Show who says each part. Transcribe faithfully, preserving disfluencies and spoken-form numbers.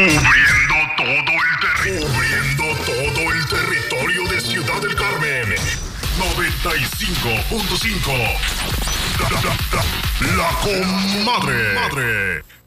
Speaker 1: Cubriendo todo el territorio. Cubriendo todo el territorio de Ciudad del Carmen. noventa y cinco punto cinco. La, la, la, la comadre. Madre.